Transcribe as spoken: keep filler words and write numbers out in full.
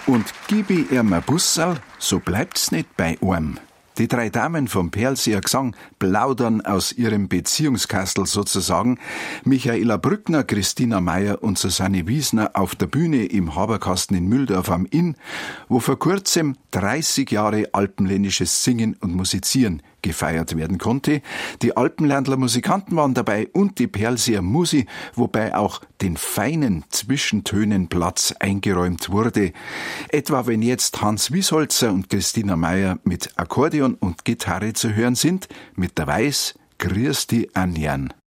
Und gib ich ihm ein Bussel, so bleibt's nicht bei einem. Die drei Damen vom Perlseer Gesang plaudern aus ihrem Beziehungskastel sozusagen. Michaela Brückner, Christina Meyer und Susanne Wiesner auf der Bühne im Haberkasten in Mühldorf am Inn, wo vor kurzem dreißig Jahre alpenländisches Singen und Musizieren gefeiert werden konnte. Die Alpenländler Musikanten waren dabei und die Perlseer Musi, wobei auch den feinen Zwischentönen Platz eingeräumt wurde. Etwa wenn jetzt Hans Wiesholzer und Christina Meyer mit Akkordeon und Gitarre zu hören sind, mit der Weiß Grüß die Anjan.